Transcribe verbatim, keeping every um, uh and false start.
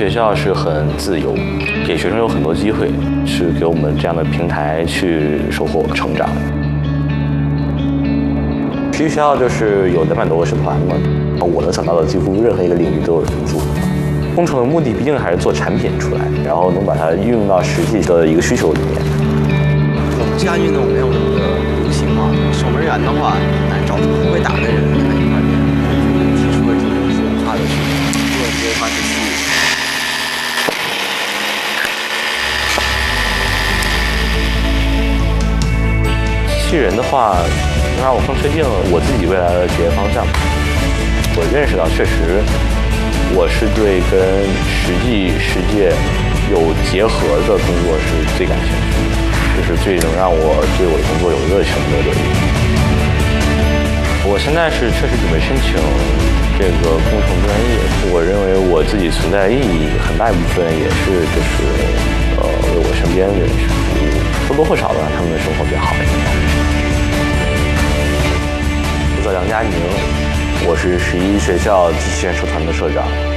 学校是很自由，给学生有很多机会，是给我们这样的平台去收获成长。实习学校就是有两百多个社团嘛，我能想到的几乎任何一个领域都有人做。工程的目的毕竟还是做产品出来，然后能把它运用到实际的一个需求里面。 我们这项运动没有那么的流行嘛，守门员的话难找出不会打的人在一块边，提出了这种文化的去做这些方式去。 机器人的话，能让我更确定我自己未来的职业方向。我认识到，确实我是对跟实际世界有结合的工作是最感兴趣的，就是最能让我对我的工作有热情的领域。我现在是确实准备申请这个工程专业，我认为我自己存在的意义很大一部分也是就是呃为我身边的人去服务，或多或少的让他们的生活变好一点。我叫梁佳宁，我是十一学校机器人社团的社长。